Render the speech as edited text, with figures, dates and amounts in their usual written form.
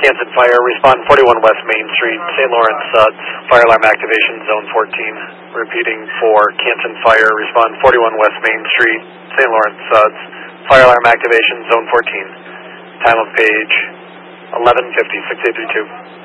Canton Fire, respond 41 West Main Street, St. Lawrence Suds, fire alarm activation zone 14. Repeating for Canton Fire, respond 41 West Main Street, St. Lawrence Suds, fire alarm activation zone 14. Time of page 11:50, 6832.